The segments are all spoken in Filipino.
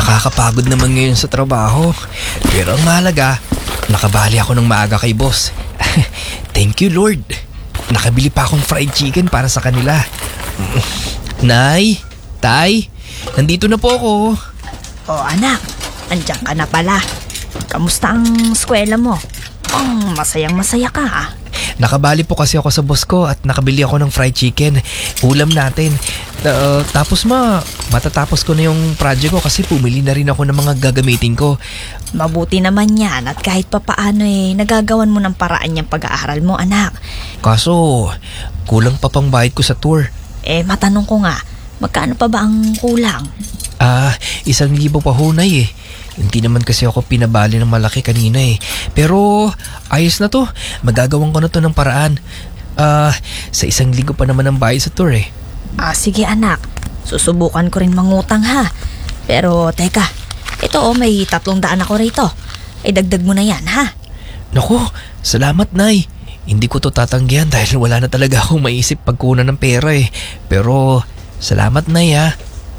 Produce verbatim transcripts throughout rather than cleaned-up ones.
Nakakapagod naman ngayon sa trabaho. Pero ang mahalaga, nakabali ako ng maaga kay boss. Thank you, Lord. Nakabili pa akong fried chicken para sa kanila. Nay, Tay, nandito na po ako. Oh anak, andyan ka na pala. Kamusta ang eskwela mo? Oh, masayang masaya ka ha? Nakabali po kasi ako sa boss ko at nakabili ako ng fried chicken. Ulam natin. Uh, tapos ma, matatapos ko na yung project ko kasi pumili na rin ako ng mga gagamitin ko. Mabuti naman yan at kahit papaano eh, nagagawan mo ng paraan yung pag-aaral mo anak. Kaso, kulang pa pang bayad ko sa tour. Eh matanong ko nga, magkano pa ba ang kulang? Ah, isang libo pa hunay eh. Hindi naman kasi ako pinabali ng malaki kanina eh. Pero ayos na to. Magagawan ko na to ng paraan. Ah, sa isang linggo pa naman ang bayad sa tour eh. Ah, sige anak. Susubukan ko rin mangutang ha. Pero teka, ito oh, may tatlong daan ako rito. Ay dagdag mo na yan ha. Naku, salamat Nay. Hindi ko to tatanggihan dahil wala na talaga akong maisip pagkunan ng pera eh. Pero salamat Nay ha.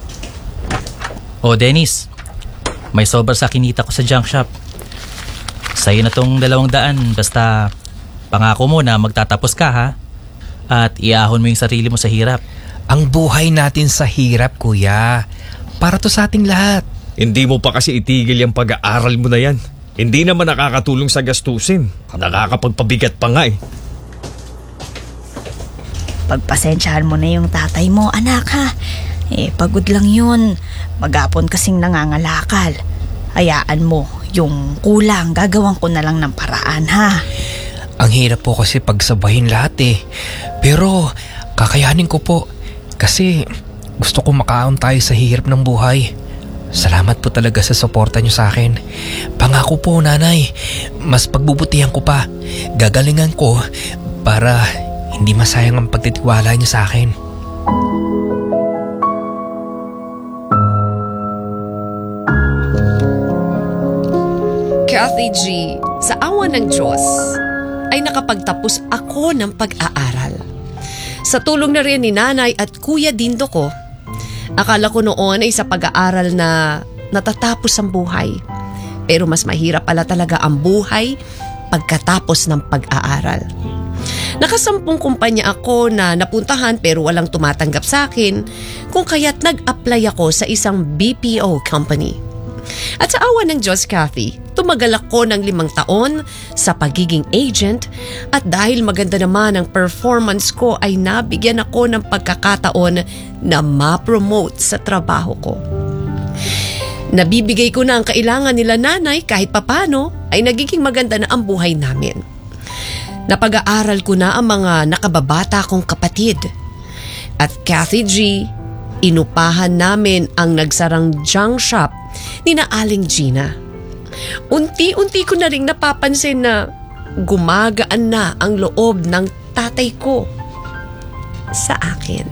Oh Dennis, may sobra sa kinita ko sa junk shop. Sa'yo na tong dalawang daan, basta pangako mo na magtatapos ka ha. At iahon mo yung sarili mo sa hirap. Ang buhay natin sa hirap, kuya. Para to sa ating lahat. Hindi mo pa kasi itigil yung pag-aaral mo na yan. Hindi naman nakakatulong sa gastusin. Nakakapagpabigat pa nga eh. Pagpasensyahan mo na yung tatay mo anak ha. Eh pagod lang yun. Magapon kasing nangangalakal. Hayaan mo, yung kulang gagawin ko na lang ng paraan ha. Ang hirap po kasi pagsabahin lahat eh. Pero kakayanin ko po. Kasi gusto ko makaon tayo sa hirap ng buhay. Salamat po talaga sa suporta niyo sa akin. Pangako po nanay, mas pagbubutihan ko pa. Gagalingan ko para hindi masayang ang pagtitiwala niyo sa akin. Kathy G, sa awa ng Diyos, ay nakapagtapos ako ng pag-aaral. Sa tulong na rin ni nanay at kuya Dindo ko, akala ko noon ay sa pag-aaral na natatapos ang buhay. Pero mas mahirap pala talaga ang buhay pagkatapos ng pag-aaral. Nakasampung kumpanya ako na napuntahan pero walang tumatanggap sa akin, kung kaya't nag-apply ako sa isang B P O company. At sa awa ng Diyos, Kathy, tumagal ako ng limang taon sa pagiging agent at dahil maganda naman ang performance ko ay nabigyan ako ng pagkakataon na ma-promote sa trabaho ko. Nabibigay ko na ang kailangan nila nanay kahit papano ay nagiging maganda na ang buhay namin. Napag-aaral ko na ang mga nakababata kong kapatid. At Kathy G, inupahan namin ang nagsarang junk shop ni na Aling Gina. Unti-unti ko na ring napapansin na gumagaan na ang loob ng tatay ko sa akin.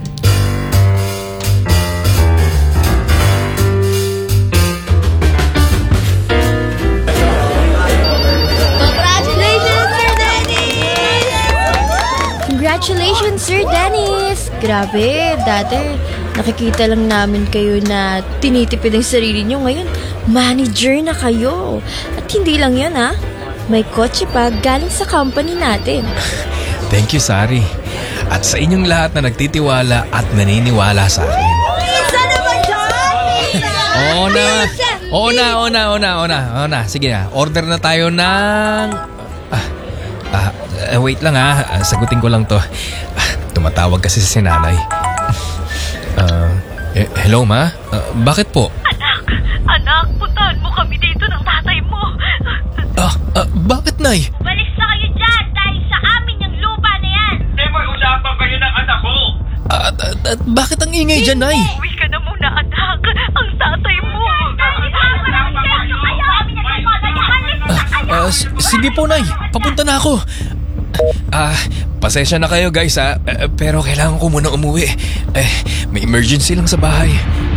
Congratulations, Sir Dennis! Congratulations, Sir Dennis! Grabe, dati nakikita lang namin kayo na tinitipid ang sarili nyo. Ngayon, manager na kayo. At hindi lang yun ha. May kotse pa galing sa company natin. Thank you, Sari. At sa inyong lahat na nagtitiwala at naniniwala sa akin. Isa naman dyan! Oo na. Oo na, oo na, oo na, oo na, oo na. Sige na, order na tayo ng... Ah, ah, wait lang ha. Sagutin ko lang to. Ah, tumatawag kasi si nanay. Uh, eh, hello ma? Uh, bakit po? Anak, anak, puntahan mo kami dito ng tatay mo. Ah, uh, bakit nay? Umalis na kayo dyan dahil sa amin yung lupa na yan. Hindi mo usapan kayo ng anak ko. At uh, uh, uh, bakit ang ingay dyan nay? Uwi ka na muna anak, ang tatay mo. Uh, uh, sige po nay, papunta na ako. Ah, uh, pasensya na kayo guys ha, uh, pero kailangan ko muna umuwi. Eh, may emergency lang sa bahay.